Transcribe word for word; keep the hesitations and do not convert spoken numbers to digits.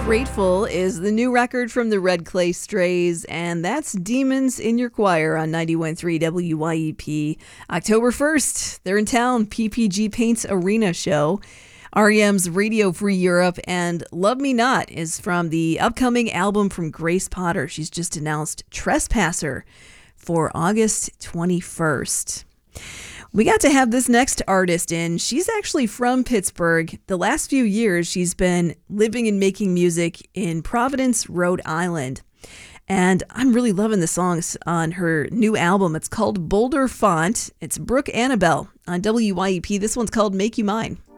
Grateful is the new record from the Red Clay Strays, and that's Demons in Your Choir on ninety-one point three W Y E P. October first, they're in town, P P G Paints Arena show. R E M's Radio Free Europe, and Love Me Not is from the upcoming album from Grace Potter. She's just announced Trespasser for August twenty-first. We got to have this next artist in. She's actually from Pittsburgh. The last few years, she's been living and making music in Providence, Rhode Island. And I'm really loving the songs on her new album. It's called Boulder Font. It's Brooke Annabelle on W Y E P. This one's called Make You Mine.